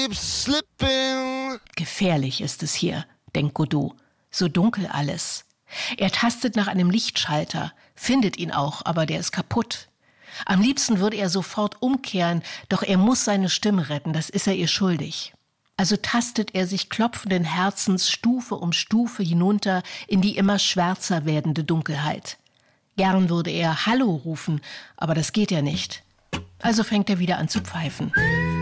Gefährlich ist es hier, denkt Godot. So dunkel alles. Er tastet nach einem Lichtschalter, findet ihn auch, aber der ist kaputt. Am liebsten würde er sofort umkehren, doch er muss seine Stimme retten, das ist er ihr schuldig. Also tastet er sich klopfenden Herzens Stufe um Stufe hinunter in die immer schwärzer werdende Dunkelheit. Gern würde er Hallo rufen, aber das geht ja nicht. Also fängt er wieder an zu pfeifen.